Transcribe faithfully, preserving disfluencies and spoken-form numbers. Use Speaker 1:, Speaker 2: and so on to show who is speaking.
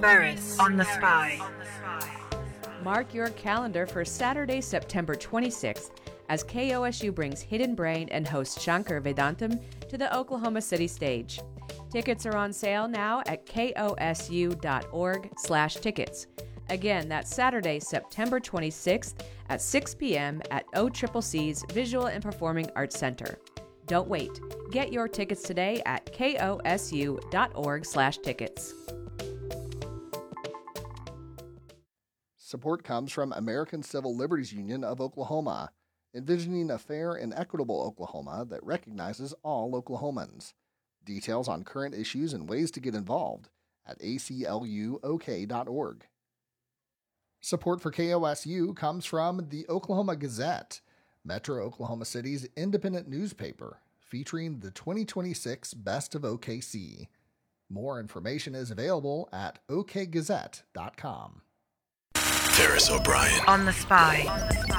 Speaker 1: Burris on the Spy.
Speaker 2: Mark your calendar for Saturday, September twenty-sixth, as K O S U brings Hidden Brain and host Shankar Vedantam to the Oklahoma City stage. Tickets are on sale now at kosu.org slash tickets. Again, that's Saturday, September twenty-sixth at six p.m. at O C C C's Visual and Performing Arts Center. Don't wait. Get your tickets today at kosu.org slash tickets.
Speaker 3: Support comes from American Civil Liberties Union of Oklahoma, envisioning a fair and equitable Oklahoma that recognizes all Oklahomans. Details on current issues and ways to get involved at A C L U O K dot org. Support for K O S U comes from the Oklahoma Gazette, Metro Oklahoma City's independent newspaper, featuring the twenty twenty-six Best of O K C. More information is available at O K gazette dot com.
Speaker 4: Ferris O'Brien
Speaker 1: On the Spy.